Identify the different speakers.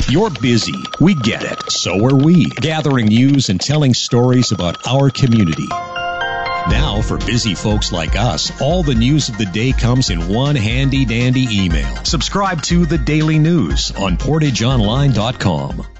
Speaker 1: You're busy. We get it. So are we. Gathering news and telling stories about our community. Now, for busy folks like us, all the news of the day comes in one handy-dandy email. Subscribe to The Daily News on PortageOnline.com.